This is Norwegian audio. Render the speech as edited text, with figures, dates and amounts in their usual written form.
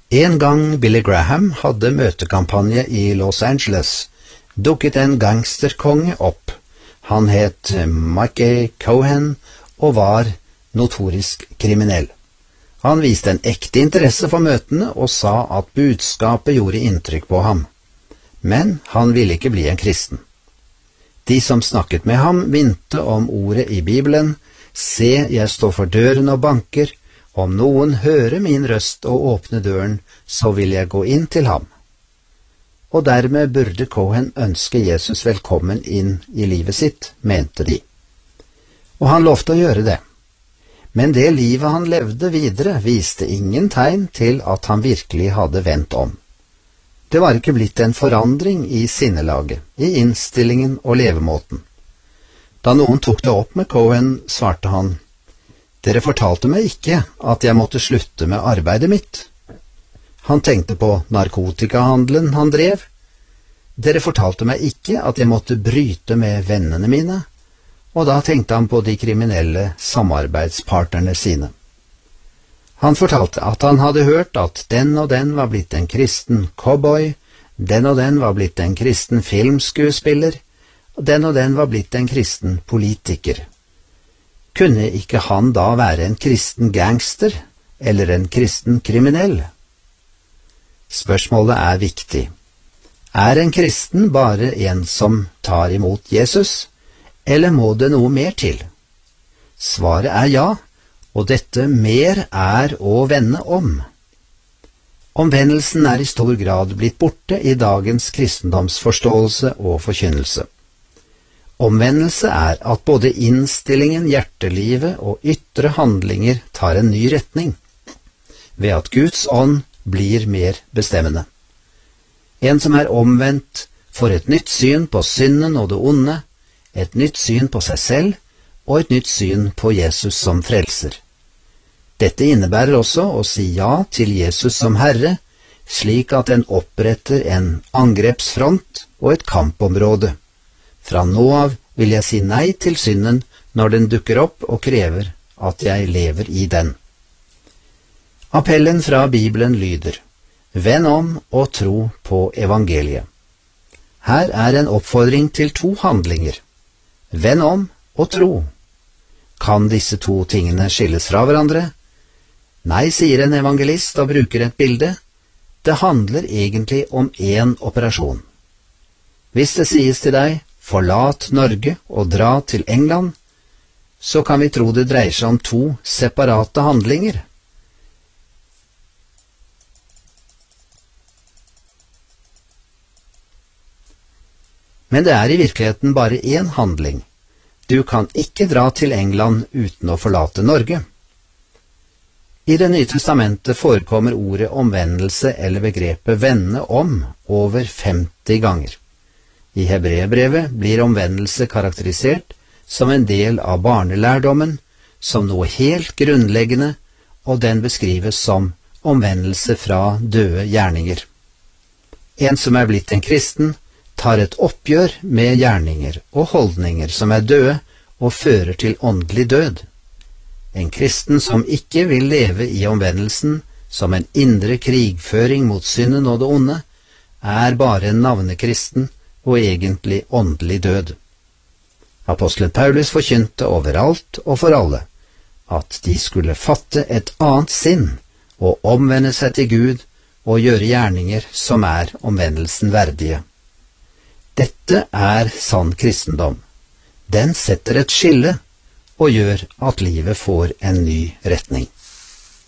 En gang Billy Graham hadde møtekampanje i Los Angeles, dukket en gangsterkonge opp. Han het Mickey Cohen og var notorisk kriminell. Han viste en ekte interesse for møtene og sa at budskapet gjorde inntrykk på ham. Men han ville ikke bli en kristen. De som snakket med ham minte om ordet i Bibelen: «Se, jeg står for døren og banker. Om noen hører min røst og åpner døren, så vil jeg gå inn til ham.» Og dermed burde Cohen ønske Jesus velkommen inn i livet sitt, mente de. Og han lovte å gjøre det. Men det livet han levde videre, viste ingen tegn til at han virkelig hadde vendt om. Det var ikke blitt en forandring i sinnelaget, i innstillingen og levemåten. Da noen tok det opp med Cohen, svarte han: «Dere fortalte meg ikke at jeg måtte slutte med arbeidet mitt.» Han tenkte på narkotikahandelen han drev. «Dere fortalte meg ikke at jeg måtte bryte med vennene mine.» Og da tenkte han på de kriminelle samarbeidspartnerne sine. Han fortalte at han hadde hørt at den og den var blitt en kristen cowboy, den og den var blitt en kristen filmskuespiller, og den var blitt en kristen politiker. Kunne ikke han da være en kristen gangster, eller en kristen kriminell? Spørsmålet er viktig. Er en kristen bare en som tar imot Jesus, eller må det noe mer til? Svaret er ja, og dette mer er å vende om. Omvendelsen er i stor grad blitt borte i dagens kristendomsforståelse og forkynnelse. Omvendelse er at både innstillingen, hjertelivet og ytre handlinger tar en ny retning, ved at Guds ånd blir mer bestemmende. En som er omvendt, får et nytt syn på synden og det onde, et nytt syn på seg selv og et nytt syn på Jesus som frelser. Dette innebærer også å si ja til Jesus som Herre, slik at en oppretter en angrepsfront og et kampområde. Fra nå av vil jeg si nei til synden når den dukker opp og krever at jeg lever i den. Appellen fra Bibelen lyder: «Vend om og tro på evangeliet». Her er en oppfordring til to handlinger. Vend om og tro. Kan disse to tingene skilles fra hverandre? Nei, sier en evangelist og bruker et bilde. Det handler egentlig om én operasjon. Hvis det sies til deg: «Forlat Norge og dra til England», så kan vi tro det dreier seg om to separate handlinger. Men det er i virkeligheten bare én handling. Du kan ikke dra til England uten å forlate Norge. I Det nye testamentet forekommer ordet omvendelse eller begrepet vende om over 50 ganger. I Hebreerbrevet blir omvendelse karakterisert som en del av barnelærdommen, som noe helt grunnleggende, og den beskrives som omvendelse fra døde gjerninger. En som er blitt en kristen, tar et oppgjør med gjerninger og holdninger som er døde og fører til åndelig død. En kristen som ikke vil leve i omvendelsen som en indre krigføring mot synden og det onde, er bare en navnekristen og egentlig åndelig død. Apostelen Paulus forkynte overalt og for alle at de skulle fatte et annet sinn og omvende seg til Gud og gjøre gjerninger som er omvendelsen verdige. Dette er sann kristendom. Den setter et skille og gjør at livet får en ny retning.